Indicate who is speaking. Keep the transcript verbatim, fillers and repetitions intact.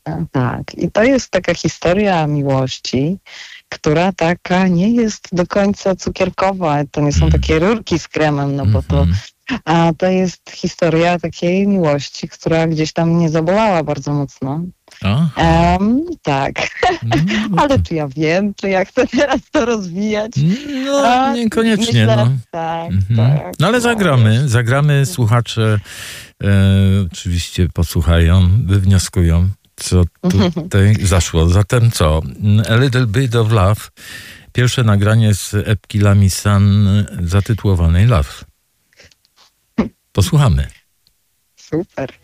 Speaker 1: Tak, i to jest taka historia miłości, która taka nie jest do końca cukierkowa. To nie są takie rurki z kremem, no bo to, a to jest historia takiej miłości, która gdzieś tam mnie zabolała bardzo mocno. Um, tak, no, ale czy ja wiem, czy ja chcę teraz to rozwijać?
Speaker 2: No, a, niekoniecznie.
Speaker 1: Myślę,
Speaker 2: no.
Speaker 1: Tak,
Speaker 2: mhm.
Speaker 1: tak.
Speaker 2: No ale zagramy, zagramy, słuchacze e, oczywiście posłuchają, wywnioskują, co tutaj zaszło. Zatem co? A Little Bit of Love. Pierwsze nagranie z epki Lami San zatytułowanej Love. Posłuchamy.
Speaker 1: Super.